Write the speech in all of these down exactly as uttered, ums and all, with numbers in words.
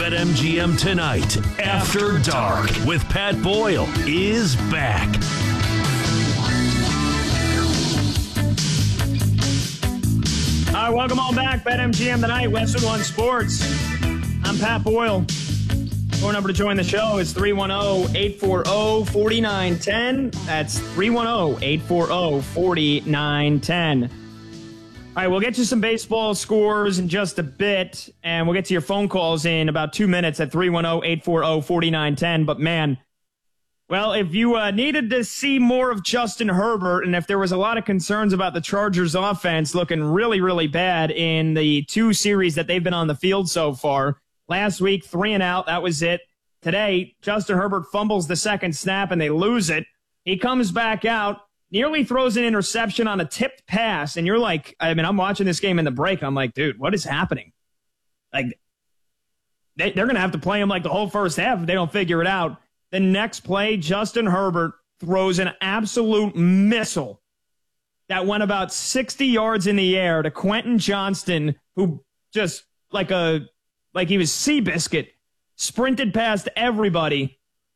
BetMGM Tonight, After Dark, with Pat Boyle, is back. All right, welcome on back. BetMGM Tonight, Westwood One Sports. I'm Pat Boyle. Phone number to join the show is three one zero, eight four zero, four nine one zero. That's three one zero, eight four zero, four nine one zero. All right, we'll get you some baseball scores in just a bit, and we'll get to your phone calls in about two minutes at three one zero, eight four zero, four nine one zero. But, man, well, if you uh, needed to see more of Justin Herbert, and if there was a lot of concerns about the Chargers' offense looking really, really bad in the two series that they've been on the field so far, last week, three and out, that was it. Today, Justin Herbert fumbles the second snap, and they lose it. He comes back out, nearly throws an interception on a tipped pass, and you're like, I mean, I'm watching this game in the break, and I'm like, dude, what is happening? Like, they, they're going to have to play him like the whole first half if they don't figure it out. The next play, Justin Herbert throws an absolute missile that went about sixty yards in the air to Quentin Johnston, who just like a like he was Seabiscuit, sprinted past everybody.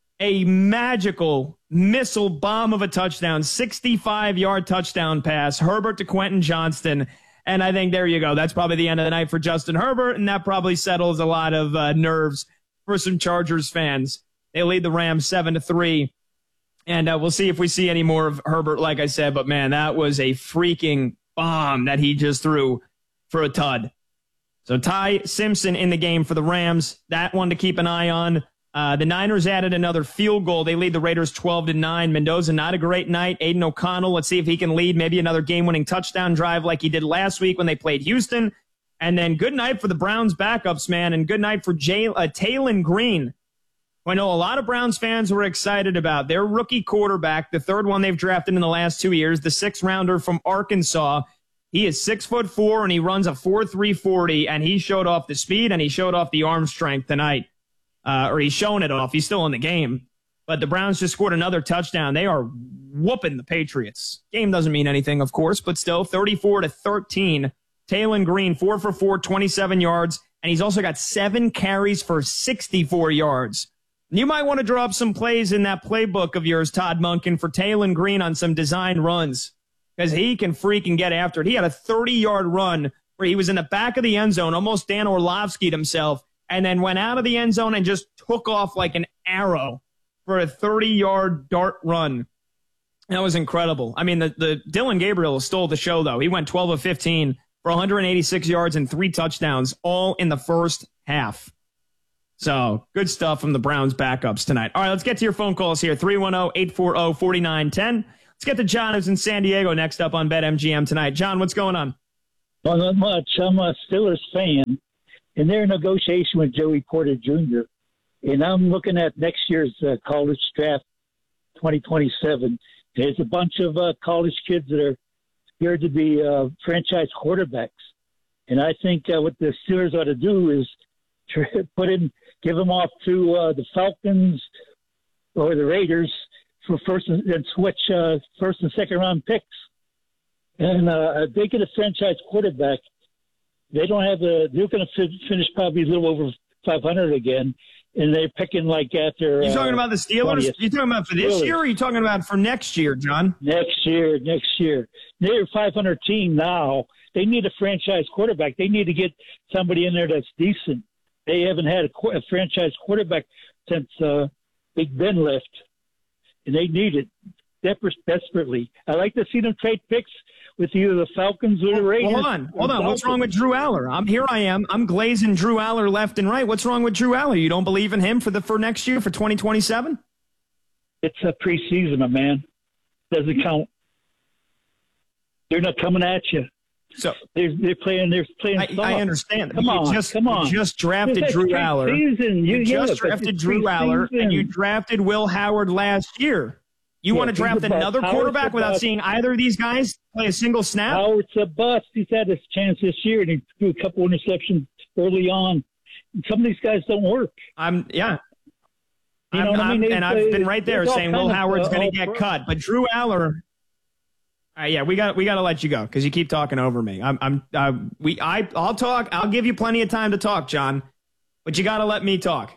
A magical missile bomb of a touchdown, sixty-five-yard touchdown pass, Herbert to Quentin Johnston. And I think there you go. That's probably the end of the night for Justin Herbert, and that probably settles a lot of uh, nerves for some Chargers fans. They lead the Rams seven to three, and uh, we'll see if we see any more of Herbert, like I said. But, man, that was a freaking bomb that he just threw for a tud. So Ty Simpson in the game for the Rams. That one to keep an eye on. Uh, the Niners added another field goal. They lead the Raiders twelve to nine. Mendoza, not a great night. Aiden O'Connell, let's see if he can lead maybe another game-winning touchdown drive like he did last week when they played Houston. And then good night for the Browns backups, man, and good night for Jay, uh, Taylon Green, who I know a lot of Browns fans were excited about. Their rookie quarterback, the third one they've drafted in the last two years, the sixth-rounder from Arkansas. He is six foot four, and he runs a four three forty, and he showed off the speed, and he showed off the arm strength tonight. Uh, or he's showing it off. He's still in the game. But the Browns just scored another touchdown. They are whooping the Patriots. Game doesn't mean anything, of course, but still, thirty-four to thirteen. Taylon Green, four for four, twenty-seven yards, and he's also got seven carries for sixty-four yards. You might want to draw up some plays in that playbook of yours, Todd Monken, for Taylon Green on some design runs, because he can freaking get after it. He had a thirty-yard run where he was in the back of the end zone, almost Dan Orlovsky'd himself, and then went out of the end zone and just took off like an arrow for a thirty-yard dart run. That was incredible. I mean, the, the Dylan Gabriel stole the show, though. He went twelve of fifteen for one hundred eighty-six yards and three touchdowns, all in the first half. So, good stuff from the Browns backups tonight. All right, let's get to your phone calls here. three one zero, eight four zero, four nine one zero. Let's get to John, who's in San Diego, next up on BetMGM tonight. John, what's going on? Well, not much. I'm a Steelers fan. And they're in negotiation with Joey Porter Junior And I'm looking at next year's uh, college draft, twenty twenty-seven. There's a bunch of uh, college kids that are scared to be uh, franchise quarterbacks. And I think uh, what the Steelers ought to do is try to put in, give them off to uh, the Falcons or the Raiders for first and, and switch uh, first and second round picks. And uh, if they get a franchise quarterback, they don't have a. They're going to finish probably a little over five hundred again, and they're picking like after. You talking uh, about the Steelers? twentieth. You talking about for this Steelers. year, or are you talking about for next year, John? Next year, next year. They're a five hundred team now. They need a franchise quarterback. They need to get somebody in there that's decent. They haven't had a, a franchise quarterback since uh, Big Ben left, and they need it desperately. I like to see them trade picks with either the Falcons or the Raiders. Hold on, hold on. What's wrong with Drew Aller? I'm here. I am. I'm glazing Drew Aller left and right. What's wrong with Drew Aller? You don't believe in him for the for next year for twenty twenty-seven? It's a preseason, my man. Doesn't count. They're not coming at you. So they're, they're playing. They're playing. I, I understand. Come you on, just, come on. You just drafted Drew Aller. You, you just yeah, drafted Drew Aller, and you drafted Will Howard last year. You yeah, want to draft another quarterback without seeing either of these guys play a single snap? Howard's a bust. He's had his chance this year, and he threw a couple interceptions early on. Some of these guys don't work. I'm yeah. You know I'm, what I mean? I'm, and I've been right there saying Will Howard's going to get cut, but Drew Aller. All right, yeah, we got we got to let you go because you keep talking over me. I'm I'm uh, we I I'll talk. I'll give you plenty of time to talk, John. but you got to let me talk.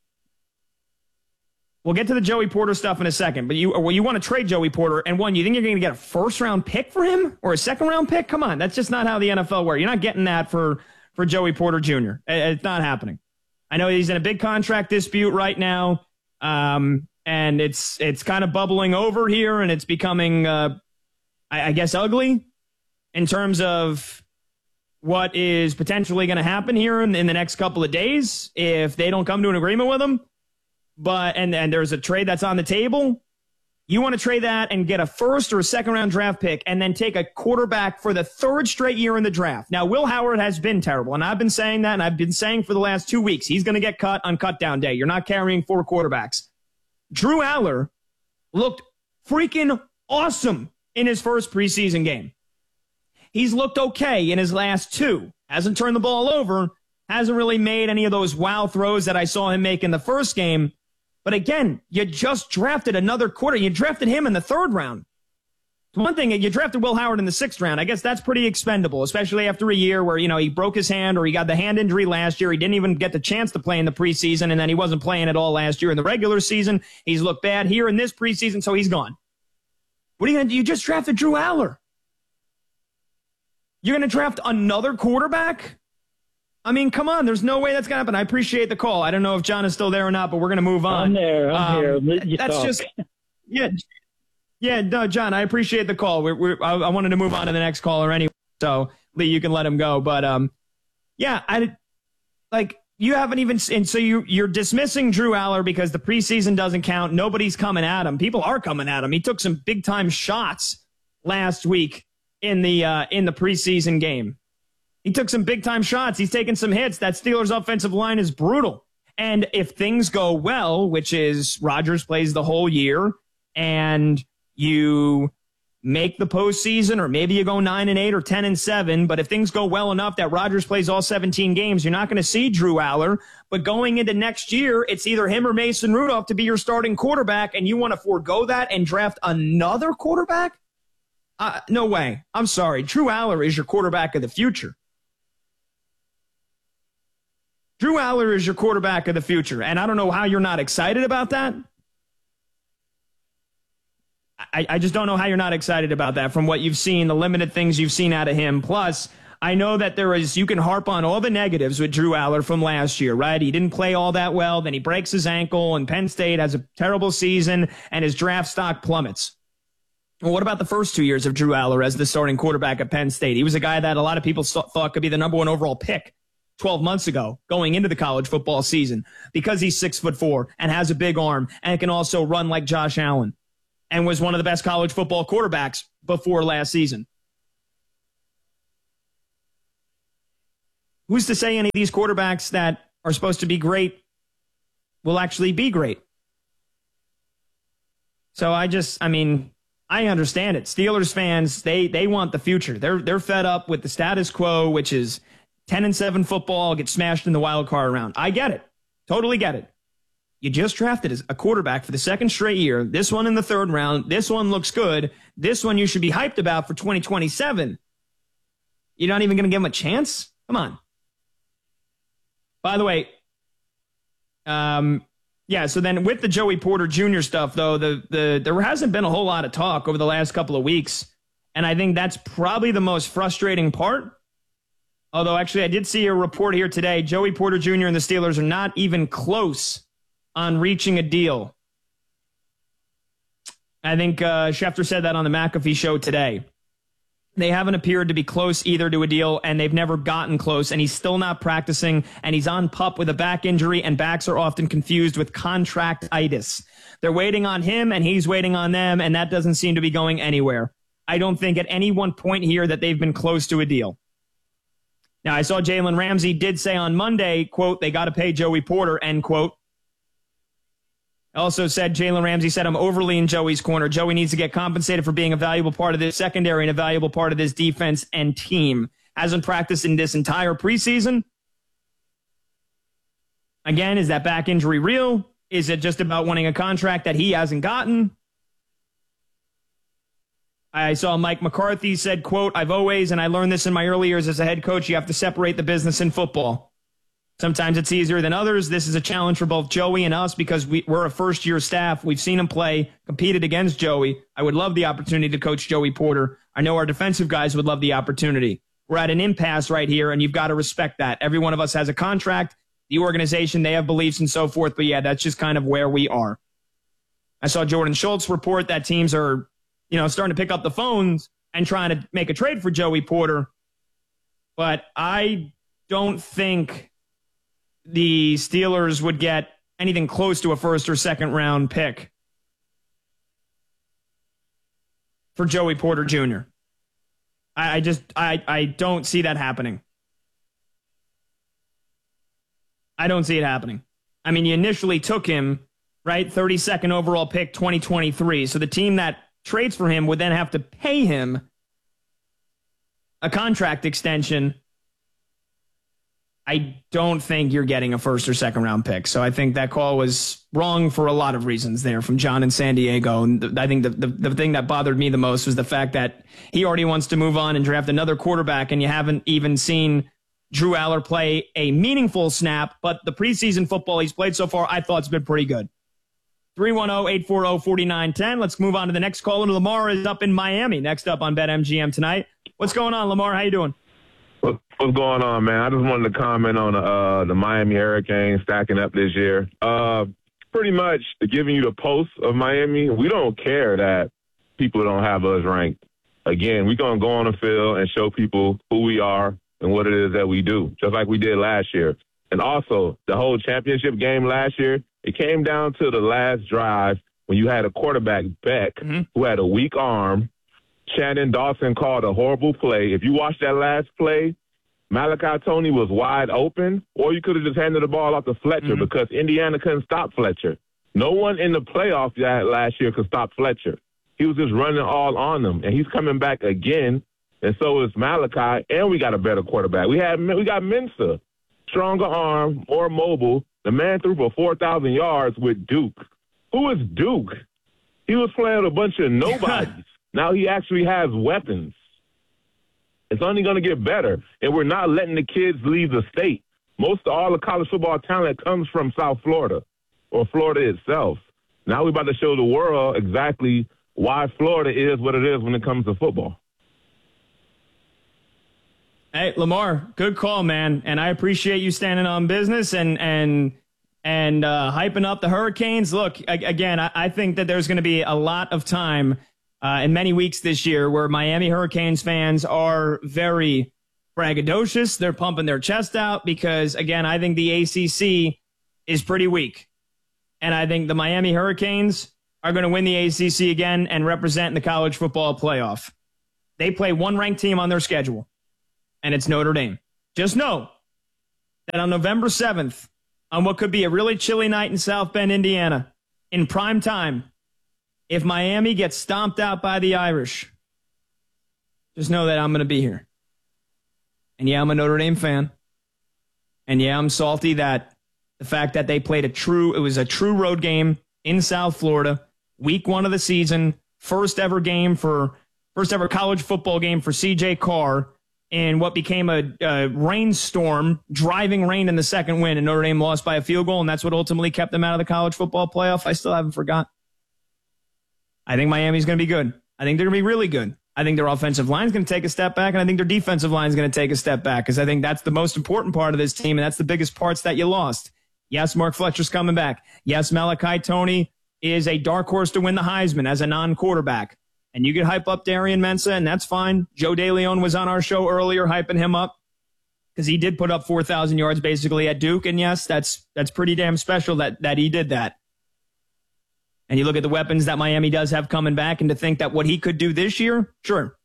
We'll get to the Joey Porter stuff in a second, but you well, you want to trade Joey Porter, and one, you think you're going to get a first-round pick for him or a second-round pick? Come on, that's just not how the N F L works. You're not getting that for, for Joey Porter Junior It's not happening. I know he's in a big contract dispute right now, um, and it's it's kind of bubbling over here, and it's becoming, uh, I, I guess, ugly in terms of what is potentially going to happen here in, in the next couple of days if they don't come to an agreement with him. But and, and there's a trade that's on the table. You want to trade that and get a first or a second round draft pick and then take a quarterback for the third straight year in the draft. Now, Will Howard has been terrible, and I've been saying that, and I've been saying for the last two weeks, he's going to get cut on cut down day. You're not carrying four quarterbacks. Drew Aller looked freaking awesome in his first preseason game. He's looked okay in his last two. Hasn't turned the ball over. Hasn't really made any of those wow throws that I saw him make in the first game. But again, you just drafted another quarter. You drafted him in the third round. One thing, you drafted Will Howard in the sixth round. I guess that's pretty expendable, especially after a year where, you know, he broke his hand or he got the hand injury last year. He didn't even get the chance to play in the preseason, and then he wasn't playing at all last year in the regular season. He's looked bad here in this preseason, so he's gone. What are you going to do? You just drafted Drew Aller. You're going to draft another quarterback? I mean, come on. There's no way that's going to happen. I appreciate the call. I don't know if John is still there or not, but we're going to move on. I'm there. I'm um, here. Let you that's talk. just, yeah. Yeah, no, John, I appreciate the call. We're, we're, I, I wanted to move on to the next caller anyway. So, Lee, you can let him go. But, um, yeah, I, like, you haven't even, and so you, you're dismissing Drew Aller because the preseason doesn't count. Nobody's coming at him. People are coming at him. He took some big-time shots last week in the uh, in the preseason game. He took some big-time shots. He's taken some hits. That Steelers offensive line is brutal. And if things go well, which is Rodgers plays the whole year, and you make the postseason, or maybe you go nine and eight or ten and seven, but if things go well enough that Rodgers plays all seventeen games, you're not going to see Drew Aller. But going into next year, it's either him or Mason Rudolph to be your starting quarterback, and you want to forego that and draft another quarterback? Uh, no way. I'm sorry. Drew Aller is your quarterback of the future. Drew Aller is your quarterback of the future, and I don't know how you're not excited about that. I, I just don't know how you're not excited about that from what you've seen, the limited things you've seen out of him. Plus, I know that there is, you can harp on all the negatives with Drew Aller from last year, right? He didn't play all that well, then he breaks his ankle, and Penn State has a terrible season, and his draft stock plummets. Well, what about the first two years of Drew Aller as the starting quarterback at Penn State? He was a guy that a lot of people thought could be the number one overall pick twelve months ago going into the college football season because he's six foot four and has a big arm and can also run like Josh Allen and was one of the best college football quarterbacks before last season. Who's to say any of these quarterbacks that are supposed to be great will actually be great? So I just, I mean, I understand it. Steelers fans, they they want the future. They're they're fed up with the status quo, which is ten and seven football, get smashed in the wild card round. I get it. Totally get it. You just drafted a quarterback for the second straight year. This one in the third round. This one looks good. This one you should be hyped about for twenty twenty-seven. You're not even going to give him a chance? Come on. By the way, um, yeah, so then with the Joey Porter Junior stuff, though, the the there hasn't been a whole lot of talk over the last couple of weeks. And I think that's probably the most frustrating part. Although, actually, I did see a report here today. Joey Porter Junior and the Steelers are not even close on reaching a deal. I think uh, Schefter said that on the McAfee show today. They haven't appeared to be close either to a deal, and they've never gotten close, and he's still not practicing, and he's on PUP with a back injury, and backs are often confused with contractitis. They're waiting on him, and he's waiting on them, and that doesn't seem to be going anywhere. I don't think at any one point here that they've been close to a deal. Now, I saw Jalen Ramsey did say on Monday, quote, they got to pay Joey Porter, end quote. Also said, Jalen Ramsey said, I'm overly in Joey's corner. Joey needs to get compensated for being a valuable part of this secondary and a valuable part of this defense and team. Hasn't practiced in this entire preseason. Again, is that back injury real? Is it just about wanting a contract that he hasn't gotten? I saw Mike McCarthy said, quote, I've always, and I learned this in my early years as a head coach, you have to separate the business and football. Sometimes it's easier than others. This is a challenge for both Joey and us because we, we're a first-year staff. We've seen him play, competed against Joey. I would love the opportunity to coach Joey Porter. I know our defensive guys would love the opportunity. We're at an impasse right here, and you've got to respect that. Every one of us has a contract, the organization, they have beliefs and so forth, but yeah, that's just kind of where we are. I saw Jordan Schultz report that teams are, you know, starting to pick up the phones and trying to make a trade for Joey Porter, but I don't think the Steelers would get anything close to a first or second round pick for Joey Porter Junior I, I just, I, I don't see that happening. I don't see it happening. I mean, you initially took him, right? thirty-second overall pick, twenty twenty-three. So the team that trades for him would then have to pay him a contract extension. I don't think you're getting a first or second round pick. So I think that call was wrong for a lot of reasons there from John in San Diego. And th- I think the, the, the thing that bothered me the most was the fact that he already wants to move on and draft another quarterback, and you haven't even seen Drew Aller play a meaningful snap. But the preseason football he's played so far, I thought has been pretty good. three one zero, eight four zero, four nine one zero. Let's move on to the next caller. Lamar is up in Miami. Next up on BetMGM tonight. What's going on, Lamar? How you doing? What's going on, man? I just wanted to comment on uh, the Miami Hurricanes stacking up this year. Uh, pretty much giving you the post of Miami, we don't care that people don't have us ranked. Again, we're going to go on the field and show people who we are and what it is that we do, just like we did last year. And also, the whole championship game last year, it came down to the last drive when you had a quarterback, Beck, mm-hmm. who had a weak arm. Shannon Dawson called a horrible play. If you watch that last play, Malachi Tony was wide open, or you could have just handed the ball off to Fletcher mm-hmm. because Indiana couldn't stop Fletcher. No one in the playoffs last year could stop Fletcher. He was just running all on them, and he's coming back again, and so is Malachi, and we got a better quarterback. We had we got Mensah, stronger arm, more mobile. The man threw for four thousand yards with Duke. Who is Duke? He was playing with a bunch of nobodies. Now he actually has weapons. It's only going to get better, and we're not letting the kids leave the state. Most of all the college football talent comes from South Florida or Florida itself. Now we're about to show the world exactly why Florida is what it is when it comes to football. Hey, Lamar, good call, man, and I appreciate you standing on business and and and uh, hyping up the Hurricanes. Look, again, I, I think that there's going to be a lot of time Uh, in many weeks this year where Miami Hurricanes fans are very braggadocious. They're pumping their chest out because, again, I think the A C C is pretty weak. And I think the Miami Hurricanes are going to win the A C C again and represent in the college football playoff. They play one ranked team on their schedule, and it's Notre Dame. Just know that on November seventh, on what could be a really chilly night in South Bend, Indiana, in prime time, if Miami gets stomped out by the Irish, just know that I'm going to be here. And yeah, I'm a Notre Dame fan. And yeah, I'm salty that the fact that they played a true, it was a true road game in South Florida, week one of the season, first ever game for, first ever college football game for C J Carr in what became a, a rainstorm, driving rain in the second win, and Notre Dame lost by a field goal, and that's what ultimately kept them out of the college football playoff. I still haven't forgot. I think Miami's going to be good. I think they're going to be really good. I think their offensive line is going to take a step back, and I think their defensive line is going to take a step back because I think that's the most important part of this team, and that's the biggest parts that you lost. Yes, Mark Fletcher's coming back. Yes, Malachi Tony is a dark horse to win the Heisman as a non-quarterback. And you can hype up Darian Mensah, and that's fine. Joe DeLeon was on our show earlier hyping him up because he did put up four thousand yards basically at Duke, and yes, that's that's pretty damn special that that he did that. And you look at the weapons that Miami does have coming back, and to think that what he could do this year, sure.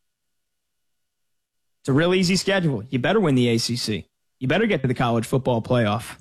It's a real easy schedule. You better win the A C C. You better get to the college football playoff.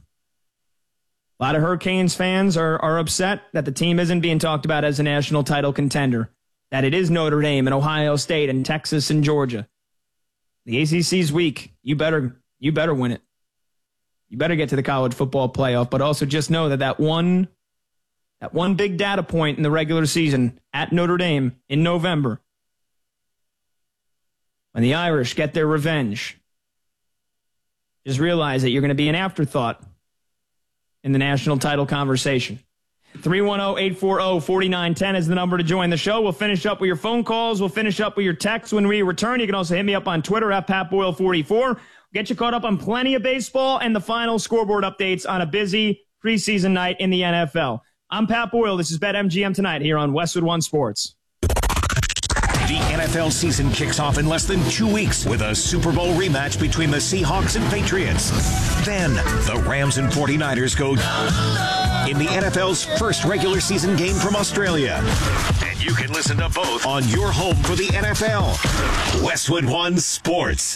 A lot of Hurricanes fans are, are upset that the team isn't being talked about as a national title contender, that it is Notre Dame and Ohio State and Texas and Georgia. The A C C's weak. You better, you better win it. You better get to the college football playoff, but also just know that that one That one big data point in the regular season at Notre Dame in November, when the Irish get their revenge, Just realize that you're going to be an afterthought in the national title conversation. three one zero, eight four zero, four nine one zero is the number to join the show. We'll finish up with your phone calls. We'll finish up with your texts when we return. You can also hit me up on Twitter at Pat Boyle forty-four. Get you caught up on plenty of baseball and the final scoreboard updates on a busy preseason night in the N F L. I'm Pat Boyle. This is BetMGM Tonight here on Westwood One Sports. The N F L season kicks off in less than two weeks with a Super Bowl rematch between the Seahawks and Patriots. Then the Rams and forty-niners go in the N F L's first regular season game from Australia. And you can listen to both on your home for the N F L. Westwood One Sports.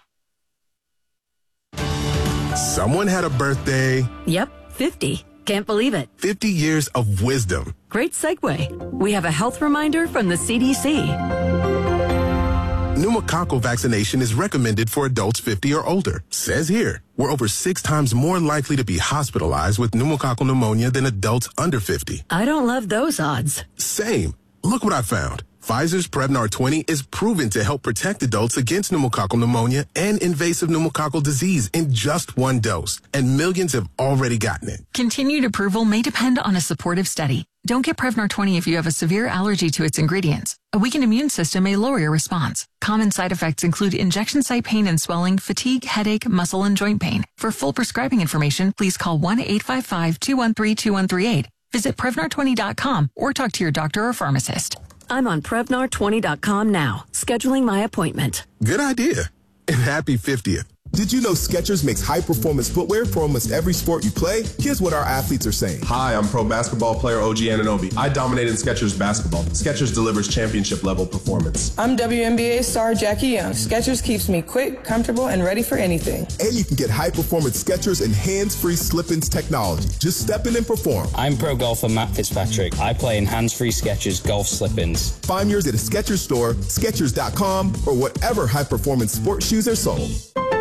Someone had a birthday. Yep, fifty. Can't believe it. fifty years of wisdom. Great segue. We have a health reminder from the C D C. Pneumococcal vaccination is recommended for adults fifty or older. Says here, we're over six times more likely to be hospitalized with pneumococcal pneumonia than adults under fifty. I don't love those odds. Same. Look what I found. Pfizer's Prevnar twenty is proven to help protect adults against pneumococcal pneumonia and invasive pneumococcal disease in just one dose. And millions have already gotten it. Continued approval may depend on a supportive study. Don't get Prevnar twenty if you have a severe allergy to its ingredients. A weakened immune system may lower your response. Common side effects include injection site pain and swelling, fatigue, headache, muscle, and joint pain. For full prescribing information, please call one eight five five, two one three, two one three eight. Visit Prevnar twenty dot com or talk to your doctor or pharmacist. I'm on Prevnar twenty dot com now, scheduling my appointment. Good idea. And happy fiftieth. Did you know Skechers makes high-performance footwear for almost every sport you play? Here's what our athletes are saying. Hi, I'm pro basketball player O G Anunoby. I dominated Skechers basketball. Skechers delivers championship-level performance. I'm W N B A star Jackie Young. Skechers keeps me quick, comfortable, and ready for anything. And you can get high-performance Skechers and hands-free slip-ins technology. Just step in and perform. I'm pro golfer Matt Fitzpatrick. I play in hands-free Skechers golf slip-ins. Find yours at a Skechers store, Skechers dot com, or whatever high-performance sports shoes are sold.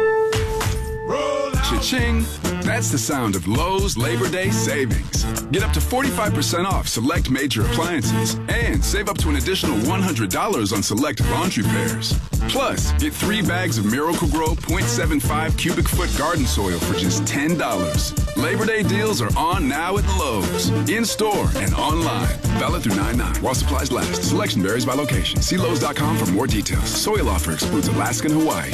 Cha-ching! That's the sound of Lowe's Labor Day savings. Get up to forty-five percent off select major appliances and save up to an additional one hundred dollars on select laundry pairs. Plus, get three bags of Miracle-Gro point seven five cubic foot garden soil for just ten dollars. Labor Day deals are on now at Lowe's. In-store and online. Valid through nine nine while supplies last. Selection varies by location. See Lowe's dot com for more details. Soil offer excludes Alaska and Hawaii.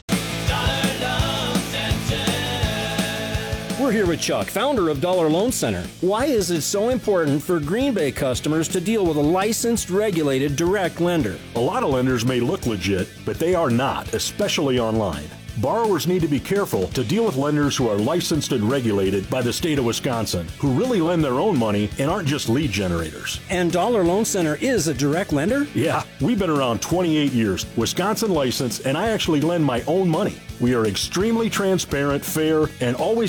We're here with Chuck, founder of Dollar Loan Center. Why is it so important for Green Bay customers to deal with a licensed, regulated, direct lender? A lot of lenders may look legit, but they are not, especially online. Borrowers need to be careful to deal with lenders who are licensed and regulated by the state of Wisconsin, who really lend their own money and aren't just lead generators. And Dollar Loan Center is a direct lender? Yeah, we've been around twenty-eight years, Wisconsin licensed, and I actually lend my own money. We are extremely transparent, fair, and always